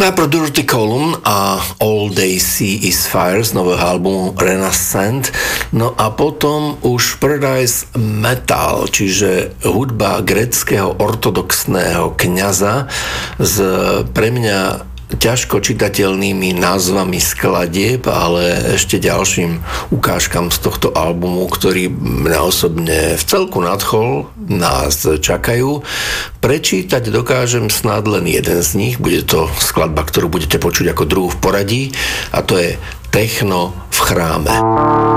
Najprv Dorothy Column a All They See Is Fire z nového albumu Renaissance, no a potom už Paradise Metal, čiže hudba gréckeho ortodoxného kňaza s pre mňa ťažko čitateľnými názvami skladieb, ale ešte ďalším ukážkam z tohto albumu, ktorý mňa osobne v celku nadchol, nás čakajú. Prečítať dokážem snad len jeden z nich, bude to skladba, ktorú budete počuť ako druhú v poradí, a to je Techno v chráme.